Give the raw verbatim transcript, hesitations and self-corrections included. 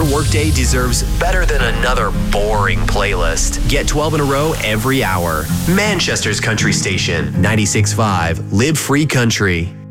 Your workday deserves better than another boring playlist. Get twelve in a row every hour. Manchester's Country Station, ninety-six point five, Live Free Country.